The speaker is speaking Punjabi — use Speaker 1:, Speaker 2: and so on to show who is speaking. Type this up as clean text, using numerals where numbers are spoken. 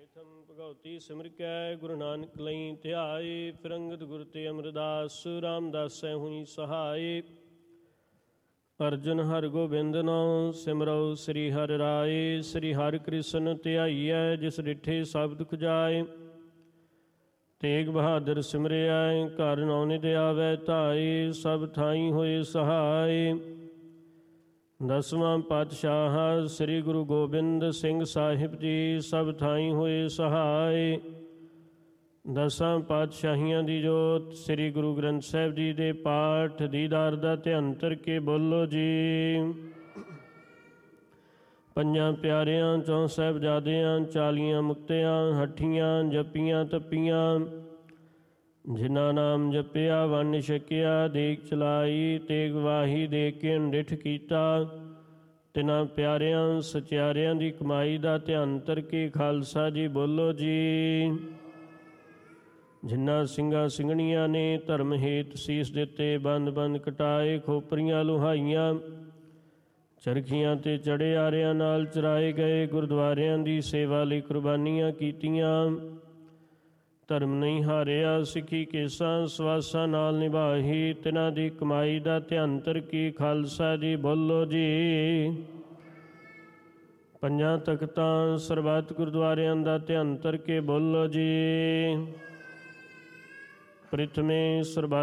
Speaker 1: ਪ੍ਰਥਮ ਭਗਉਤੀ ਸਿਮਰ ਕੈ ਗੁਰੂ ਨਾਨਕ ਲਈ ਧਿਆਏ। ਫਿਰ ਅੰਗਦ ਗੁਰ ਤੇ ਅਮਰਦਾਸ ਰਾਮਦਾਸੈ ਹੁਈ ਸਹਾਏ। ਅਰਜਨ ਹਰਿ ਗੋਬਿੰਦ ਨਾਮ ਸਿਮਰਉ ਸ੍ਰੀ ਹਰਿ ਰਾਏ। ਸ੍ਰੀ ਹਰਿ ਕ੍ਰਿਸ਼ਨ ਧਿਆਈਐ ਜਿਸ ਡਿਠੇ ਸਭ ਦੁਖ ਜਾਏ। ਤੇਗ ਬਹਾਦਰ ਸਿਮਰਿਆ ਘਰ ਨੌ ਨਿਧ ਆਵੈ ਧਾਏ। ਸਭ ਥਾਈ ਹੋਏ ਸਹਾਏ। ਦਸਵਾਂ ਪਾਤਸ਼ਾਹ ਸ੍ਰੀ ਗੁਰੂ ਗੋਬਿੰਦ ਸਿੰਘ ਸਾਹਿਬ ਜੀ ਸਭ ਥਾਈ ਹੋਏ ਸਹਾਏ। ਦਸਾਂ ਪਾਤਸ਼ਾਹੀਆਂ ਦੀ ਜੋਤ ਸ੍ਰੀ ਗੁਰੂ ਗ੍ਰੰਥ ਸਾਹਿਬ ਜੀ ਦੇ ਪਾਠ ਦੀਦਾਰ ਦਾ ਧਿਆਨ ਧਰ ਕੇ ਬੋਲੋ ਜੀ। ਪੰਜਾਂ ਪਿਆਰਿਆਂ ਚੋਂ ਸਾਹਿਬਜ਼ਾਦਿਆਂ 40 ਮੁਕਤਿਆਂ ਹੱਠੀਆਂ ਜਪੀਆਂ ਤਪੀਆਂ। ਜਿਨ੍ਹਾਂ ਨਾਮ ਜਪਿਆ ਵੰਡ ਛਕਿਆ ਦੇਗ ਚਲਾਈ। ਤੇਗ ਵਾਹੀ ਦੇ ਕੇ ਅੰਡਿਠ ਕੀਤਾ। ਤਿਨਾਂ ਪਿਆਰਿਆਂ ਸਚਿਆਰਿਆਂ ਦੀ ਕਮਾਈ ਦਾ ਧਿਆਨ ਧਰ ਕੇ ਖਾਲਸਾ ਜੀ ਬੋਲੋ ਜੀ। ਜਿਨ੍ਹਾਂ ਸਿੰਘਾਂ ਸਿੰਘਣੀਆਂ ਨੇ ਧਰਮ ਹੇਤ ਸੀਸ ਦਿੱਤੇ ਬੰਦ ਬੰਦ ਕਟਾਏ। ਖੋਪਰੀਆਂ ਲੁਹਾਈਆਂ ਚਰਖੀਆਂ ਤੇ ਚੜੇ ਆਰਿਆਂ ਨਾਲ ਚਰਾਏ ਗਏ। ਗੁਰਦੁਆਰਿਆਂ ਦੀ ਸੇਵਾ ਲਈ ਕੁਰਬਾਨੀਆਂ ਕੀਤੀਆਂ। ਧਰਮ ਨਹੀਂ ਹਾਰਿਆ ਸਿੱਖੀ ਕੇਸਾਂ ਸਵਾਸਾਂ ਨਾਲ ਨਿਭਾਹੀ। ਤਿਨਾਂ ਦੀ ਕਮਾਈ ਦਾ ਧਿਆਨ ਧਰ ਕੇ ਖਾਲਸਾ ਜੀ ਬੋਲੋ ਜੀ। ਪੰਜਾਂ ਤਖਤਾਂ ਸਰਬੱਤ ਗੁਰਦੁਆਰਿਆਂ ਦਾ ਧਿਆਨ ਧਰ ਕੇ ਬੋਲੋ ਜੀ। ਪ੍ਰਥਮੇ ਸਰਬੱਤ